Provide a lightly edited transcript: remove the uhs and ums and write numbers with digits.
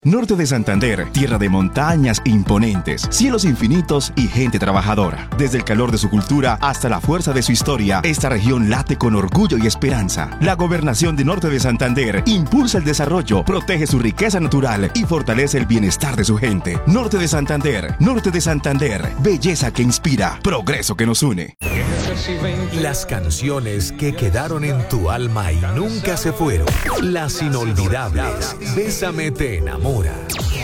Norte de Santander, tierra de montañas imponentes, cielos infinitos y gente trabajadora. Desde el calor de su cultura hasta la fuerza de su historia, esta región late con orgullo y esperanza. La gobernación de Norte de Santander impulsa el desarrollo, protege su riqueza natural y fortalece el bienestar de su gente. Norte de Santander, belleza que inspira, progreso que nos une. Las canciones que quedaron en tu alma y nunca se fueron. Las inolvidables. Bésame te enamora.